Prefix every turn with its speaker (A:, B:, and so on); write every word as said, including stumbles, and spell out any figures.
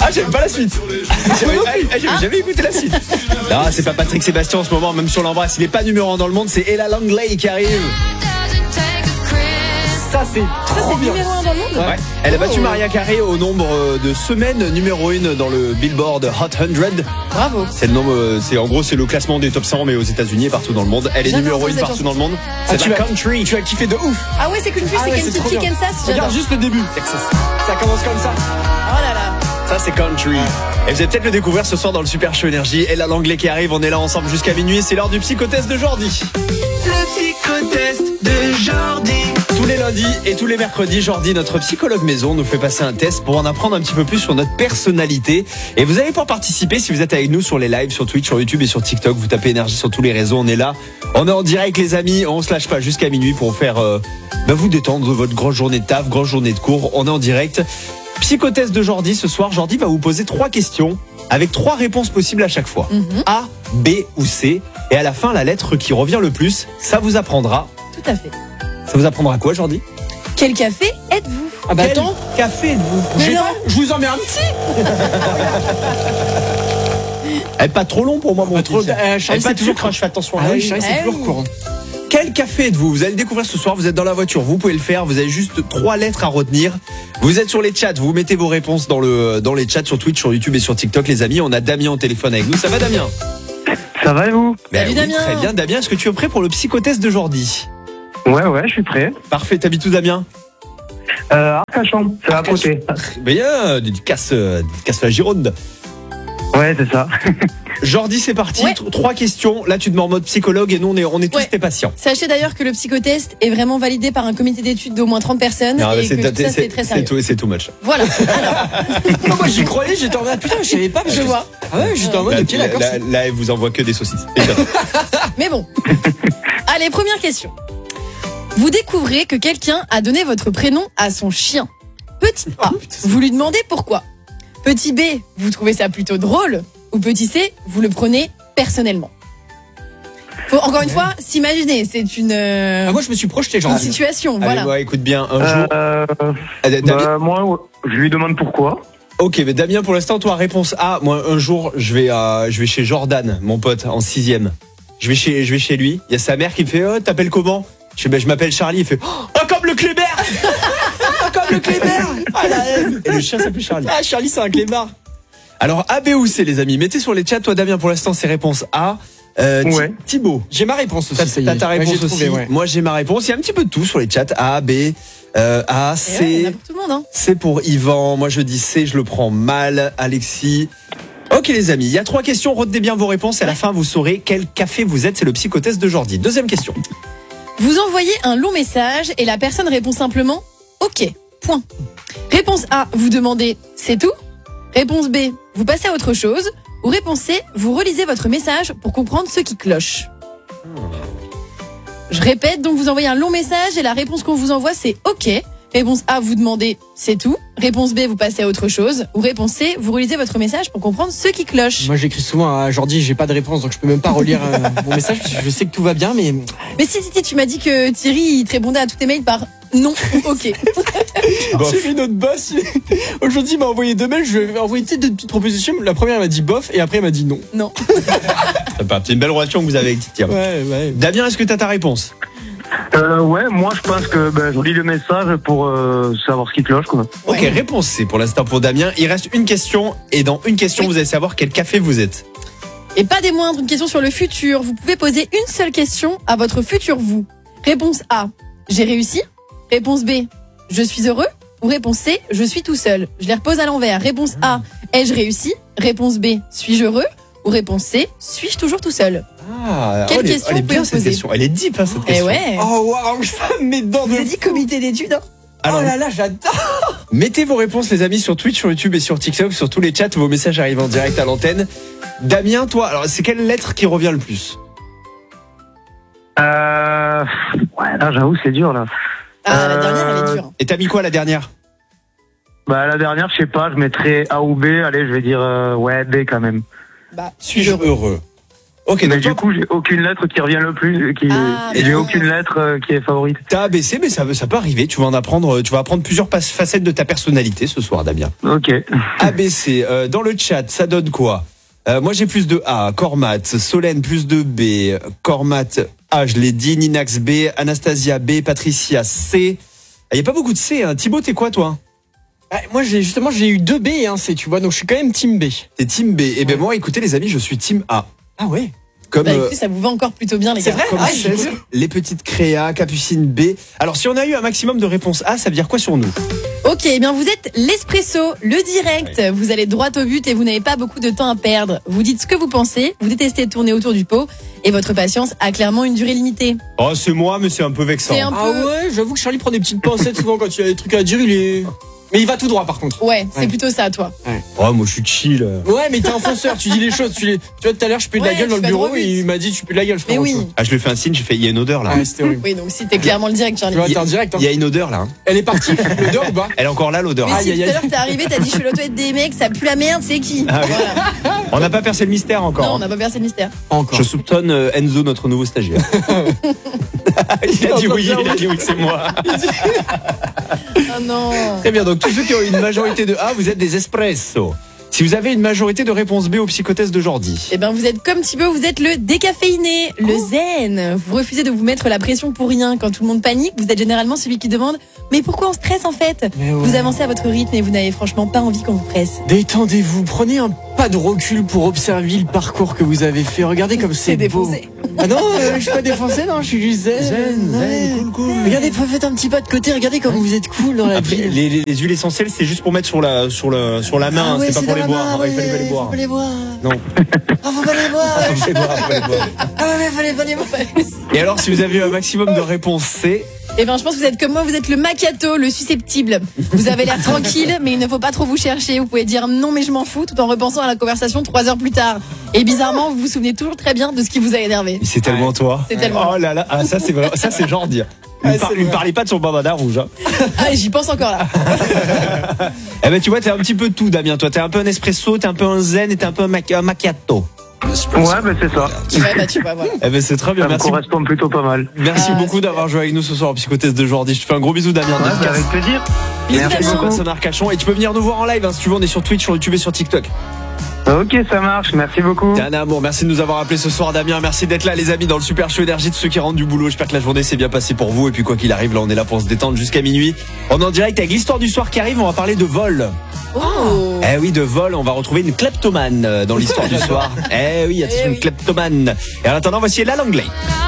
A: Ah, j'aime pas la suite. J'avais, ah, j'avais jamais écouté la suite. Non, c'est pas Patrick Sébastien en ce moment, même si on l'embrasse. Il est pas numéro un dans le monde, c'est Ella Langley qui arrive. Ça, c'est trop
B: Ça, c'est
A: bien.
B: numéro un dans le monde.
A: Ouais. Elle a battu
B: Oh.
A: Mariah Carey au nombre de semaines numéro un dans le Billboard Hot cent.
B: Bravo.
A: C'est le nombre, c'est en gros c'est le classement des top cent mais aux États-Unis et partout dans le monde. Elle est
B: J'adore
A: numéro un
B: cette
A: partout
B: chanson.
A: dans le monde.
C: Ah,
A: C'est
C: tu
A: la
C: vas-
A: country.
C: Tu as kiffé de ouf.
B: Ah ouais, c'est country,
C: Ah
B: c'est
C: ouais, c'est trop
B: Kentucky,
C: bien.
B: Kansas.
C: Regarde
B: J'adore.
C: juste le début. Texas. Ça commence comme ça.
B: Oh là là.
A: Ça c'est country. Et vous allez peut-être le découvrir ce soir dans le Super Show Énergie. Elle a l'anglais qui arrive, on est là ensemble jusqu'à minuit. C'est l'heure du psychotest de Jordi.
D: Le psychotest de Jordi.
A: Tous les lundis et tous les mercredis, Jordi, notre psychologue maison, nous fait passer un test pour en apprendre un petit peu plus sur notre personnalité. Et vous allez pouvoir participer si vous êtes avec nous sur les lives, sur Twitch, sur YouTube et sur TikTok. Vous tapez énergie sur tous les réseaux, on est là. On est en direct les amis, on se lâche pas jusqu'à minuit pour faire euh, bah, vous détendre de votre grosse journée de taf, grosse journée de cours. On est en direct. Psychotest de Jordi ce soir. Jordi va vous poser trois questions avec trois réponses possibles à chaque fois.
B: Mhm.
A: A, B ou C. Et à la fin, la lettre qui revient le plus, ça vous apprendra.
B: Tout à fait.
A: Ça vous apprendra quoi, Jordi?
B: Quel café êtes-vous?
C: Ah bah
A: Quel
C: attends.
A: café êtes-vous?
B: Mais
C: J'ai
B: non.
C: pas- Je vous en mets un petit.
A: Elle est pas trop long pour moi, mon
C: Pas trop.
A: petit.
C: Euh,
A: Elle
C: Charlie,
A: est pas
C: c'est toujours
A: sucre, je fais attention à
C: Ah
A: elle.
C: oui, Charlie, c'est
B: Ah
C: toujours
B: oui.
C: courant.
A: Quel café êtes-vous? Vous allez le découvrir ce soir, vous êtes dans la voiture, vous pouvez le faire, vous avez juste trois lettres à retenir. Vous êtes sur les chats, vous mettez vos réponses dans, le, dans les chats sur Twitch, sur YouTube et sur TikTok, les amis. On a Damien au téléphone avec nous. Ça va, Damien?
E: Ça va et vous?
B: Salut,
A: oui,
B: Damien.
A: Très bien, Damien. Est-ce que tu es prêt pour le psychotest de Jordi?
E: Ouais, ouais, je suis prêt.
A: Parfait, t'habites où, Damien?
E: Euh, Arcachon, c'est à côté.
A: Bien, dédicace, euh, dédicace la Gironde.
E: Ouais, c'est ça.
A: Jordi, c'est parti.
B: Ouais.
A: T- Trois questions. Là, tu te mets en mode psychologue et nous, on est, on est tous
B: Ouais.
A: tes patients.
B: Sachez d'ailleurs que le psychotest est vraiment validé par un comité d'études d'au moins trente personnes
A: Non,
B: et
A: c'est,
B: que tout ça,
A: c'est-
B: c'est très
A: c'est
B: sérieux.
A: tout, c'est too much.
B: Voilà. Alors,
C: Moi, j'y croyais, j'étais en mode putain, je savais pas. parce
B: je
C: que-
B: vois.
C: Ah ouais, j'étais en mode
A: Là,
C: ok, d'accord.
A: là,
C: c'est-
A: là, elle vous envoie que des saucisses. Et ça.
B: Mais bon. Allez, première question. Vous découvrez que quelqu'un a donné votre prénom à son chien. Petit A, vous lui demandez pourquoi. Petit B, vous trouvez ça plutôt drôle. Ou petit C, vous le prenez personnellement. Faut encore une fois s'imaginer, c'est une, euh,
C: Ah, moi, je me suis projeté, genre.
B: une situation.
A: Allez,
B: Voilà.
A: ouais, écoute bien, un jour.
E: Euh,
A: Ah, Damien-
E: bah, moi, je lui demande pourquoi.
A: Ok, mais Damien, pour l'instant, toi, réponse A. Moi, un jour, je vais, euh, je vais chez Jordan, mon pote, en sixième. Je vais chez, je vais chez lui. Il y a sa mère qui me fait, oh, t'appelles comment? Je fais, ben, je m'appelle Charlie. Il fait, oh, comme le Clébert!
C: Comme le Clébert. Ah la haine.
A: Et le chien s'appelle Charlie.
C: Ah, Charlie, c'est un clébard.
A: Alors, A, B ou C, les amis. Mettez sur les chats. Toi, Damien, pour l'instant, c'est réponse A. Euh, Thi-
E: Ouais.
A: Thibaut.
C: J'ai ma réponse aussi.
A: T'as,
C: ça y est.
A: t'as ta
C: Ouais,
A: réponse
C: j'ai trouvé,
A: aussi.
C: ouais.
A: Moi, j'ai ma réponse. Il y a un petit peu de tout sur les chats. A, B, euh, A,
B: Et ouais,
A: C.
B: il y en a pour tout le monde, hein.
A: C'est pour Yvan. Moi, je dis C, je le prends mal. Alexis. Ok, les amis, il y a trois questions. Retenez bien vos réponses. Et à la fin, vous saurez quel café vous êtes. C'est le psychotest de Jordi. Deuxième question.
B: Vous envoyez un long message et la personne répond simplement OK. Point. Réponse A, vous demandez c'est tout. Réponse B, vous passez à autre chose. Ou réponse C, vous relisez votre message pour comprendre ce qui cloche. Je répète, donc vous envoyez un long message et la réponse qu'on vous envoie c'est OK. Réponse A, vous demandez c'est tout. Réponse B, vous passez à autre chose. Ou réponse C, vous relisez votre message pour comprendre ce qui cloche.
C: Moi, j'écris souvent à Jordi, j'ai pas de réponse, donc je peux même pas relire euh, mon message parce que je sais que tout va bien, mais
B: Mais si, si, si, tu m'as dit que Thierry, il te répondait à tous tes mails par non ou OK.
A: Bof.
C: Thierry, notre boss, il- aujourd'hui, il m'a envoyé deux mails. Je lui ai envoyé tu sais, deux petites propositions. La première, elle m'a dit bof, et après, elle m'a dit non.
B: Non.
A: C'est une belle relation que vous avez avec Titia.
C: Ouais, ouais.
A: Damien, est-ce que t'as ta réponse?
E: Euh, ouais, moi, je pense que ben, je lis le message pour euh, savoir ce qui cloche, quoi.
A: Ok,
B: Ouais.
A: réponse C pour l'instant pour Damien. Il reste une question. Et dans une question,
B: Oui.
A: vous allez savoir quel café vous êtes.
B: Et pas des moindres, une question sur le futur. Vous pouvez poser une seule question à votre futur vous. Réponse A, j'ai réussi. Réponse B, je suis heureux. Ou réponse C, je suis tout seul. Je les repose à l'envers. Réponse A, ai-je réussi? Réponse B, suis-je heureux? Ou réponse C, suis-je toujours tout seul?
A: Ah,
B: Quelle
A: elle est-
B: question
A: elle est
B: vous
A: bien
B: pouvez
A: cette
B: poser
A: question. Elle est deep hein, cette
B: Eh
A: question.
B: ouais.
C: Oh waouh, ça me met dedans.
B: Vous
C: de
B: avez dit
C: fou.
B: comité d'études, hein?
A: Alors,
C: Oh là là, j'adore.
A: mettez vos réponses les amis sur Twitch, sur YouTube et sur TikTok, sur tous les chats. Vos messages arrivent en direct à l'antenne. Damien, toi, alors c'est quelle lettre qui revient le plus?
E: Euh, ouais, là, j'avoue, c'est dur, là.
B: Ah, la
E: Euh,
B: dernière, elle est dure.
A: Et t'as mis quoi la dernière?
E: Bah, la dernière, je sais pas, je mettrais A ou B. Allez, je vais dire, euh, ouais, B quand même.
B: Bah,
A: Suis-je heureux? Ok,
E: Mais
A: donc
E: du
A: toi,
E: coup, j'ai aucune lettre qui revient le plus, qui,
B: Ah,
E: et j'ai
B: mais
E: aucune lettre euh, qui est favorite.
A: t'as A B C, mais ça, ça peut arriver. Tu vas en apprendre, tu vas apprendre plusieurs pas- facettes de ta personnalité ce soir, Damien.
E: Ok.
A: A B C, euh, dans le chat, ça donne quoi? Euh, moi j'ai plus de A, Cormat, Solène plus de B, Cormat A, je l'ai dit, Ninax B, Anastasia B, Patricia C. Il y a pas beaucoup de C, hein. Thibaut, t'es quoi toi?
C: Ah, moi, j'ai justement, j'ai eu deux B et un C, tu vois, donc je suis quand même team B.
A: T'es team B. Et ben moi, écoutez les amis, je suis team A.
C: Ah ouais.
A: Comme
B: Bah,
A: euh,
B: écoutez, ça vous va encore plutôt bien, les
C: C'est
B: gars.
C: vrai
A: comme
C: Ah,
A: si-
C: je sais.
A: les petites créas, Capucine B. Alors si on a eu un maximum de réponses A, ça veut dire quoi sur nous?
B: Ok, eh bien vous êtes l'espresso, le direct. Vous allez droit au but et vous n'avez pas beaucoup de temps à perdre. Vous dites ce que vous pensez, vous détestez tourner autour du pot et votre patience a clairement une durée limitée.
A: Oh c'est moi, mais c'est un peu vexant.
B: C'est un
C: Ah
B: peu...
C: ouais, j'avoue que Charlie prend des petites pincettes souvent quand il y a des trucs à dire, il est. Mais il va tout droit par contre.
B: Ouais, c'est
C: Ouais.
B: plutôt ça, toi.
A: Oh moi je suis chill.
C: Ouais, mais t'es un fonceur, tu dis les choses. Tu, les... tu vois, tout à l'heure, je pue de la
B: Ouais,
C: gueule dans
B: tu
C: le
B: vas
C: bureau
B: droit au
C: et
B: but.
C: il m'a dit, tu pues de la gueule,
B: Mais
C: frère.
B: oui.
A: Ah je lui fais un signe, j'ai fait il y a une odeur là.
C: Ouais, c'était horrible.
B: Oui, donc si t'es clairement le direct, Charlie.
C: Tu vois, t'es en direct. Hein.
A: Il y a une odeur là. hein.
C: Elle est partie, l'odeur ou pas?
A: Elle est encore là l'odeur.
B: Mais
A: hein.
C: Aïe,
B: si
C: aïe,
B: tout à
C: aïe.
B: l'heure t'es arrivé, t'as dit je suis l'auto-aide des mecs, ça pue la merde, c'est qui
A: Ah oui.
B: Voilà.
A: On n'a pas percé le mystère encore.
B: Non, on
A: hein.
B: n'a pas percé le mystère.
C: Encore.
A: Je soupçonne euh, Enzo, notre nouveau stagiaire. il a dit oui, il a dit oui, c'est moi.
B: Oh non.
A: Très bien, donc tous ceux qui ont une majorité de A, vous êtes des espresso. Si vous avez une majorité de réponse B au psychotest de Jordi.
B: Eh ben vous êtes comme Thibaut, vous êtes le décaféiné, le zen. Vous refusez de vous mettre la pression pour rien. Quand tout le monde panique, vous êtes généralement celui qui demande « Mais pourquoi on stresse en fait ?»
C: Mais ouais.
B: Vous avancez à votre rythme et vous n'avez franchement pas envie qu'on vous presse.
C: Détendez-vous, prenez un pas de recul pour observer le parcours que vous avez fait. Regardez comme c'est
B: C'est
C: beau.
B: défoncé.
C: Ah non, euh, je suis pas défoncé, non, je suis juste zen.
A: Zen, zen,
C: Ouais.
A: cool, cool.
C: Regardez, faites un petit pas de côté, regardez comme vous êtes cool dans la
A: Après,
C: vie.
A: les, les- les huiles essentielles, c'est juste pour mettre sur la, sur le, sur la main,
C: Ah ouais,
A: c'est pas pour
C: dans
A: les
C: la
A: boire.
C: main,
A: Ouais, il fallait
C: ouais,
A: pas les boire.
C: Faut pas les boire.
A: Non.
C: Ah, faut pas les boire.
A: Faut pas les boire, faut pas les boire.
C: Ah ouais, fallait pas les boire.
A: Et alors, si vous avez eu un maximum de réponses C,
B: Eh ben je pense que vous êtes comme moi, vous êtes le macchiato, le susceptible. Vous avez l'air tranquille, mais il ne faut pas trop vous chercher. Vous pouvez dire non mais je m'en fous tout en repensant à la conversation trois heures plus tard. Et bizarrement, vous vous souvenez toujours très bien de ce qui vous a énervé.
A: c'est tellement toi.
B: C'est tellement.
A: Oh là là, ah, ça c'est vrai, ça c'est Jordi. Il
C: Ouais,
A: me par-
C: c'est
A: il me
C: vrai.
A: parlait pas de son bandana rouge. Hein.
B: Ah, j'y pense encore là.
A: Eh ben tu vois, t'es un petit peu tout, Damien. Toi, t'es un peu un espresso, t'es un peu un zen et t'es un peu un, mac- un macchiato.
E: Ouais, ben c'est ça.
B: Ouais, bah tu vois, voilà.
A: Eh ben c'est très bien.
E: Ça me
A: Merci,
E: correspond plutôt pas mal.
A: merci
B: Ah,
A: beaucoup d'avoir joué avec nous ce soir au psychotest de Jordi. Je te fais un gros bisou, Damien.
E: Ouais,
A: Dédicace.
E: avec plaisir.
B: Bisous,
E: Merci
B: Damien.
E: beaucoup.
A: Vincent Arcachon. Et tu peux venir nous voir en live hein, si tu veux. On est sur Twitch, sur YouTube et sur TikTok.
E: Ok, ça marche. Merci beaucoup.
A: T'es un amour. Merci de nous avoir appelé ce soir, Damien. Merci d'être là, les amis, dans le Super Show Énergie de ceux qui rentrent du boulot. J'espère que la journée s'est bien passée pour vous. Et puis, quoi qu'il arrive, là, on est là pour se détendre jusqu'à minuit. On est en direct avec l'histoire du soir qui arrive. On va parler de vol.
B: Oh.
A: Eh oui, de vol. On va retrouver une kleptomane euh, dans l'histoire du soir. Eh oui, attention,
B: Eh oui.
A: une kleptomane. Et en attendant, voici la Langlais.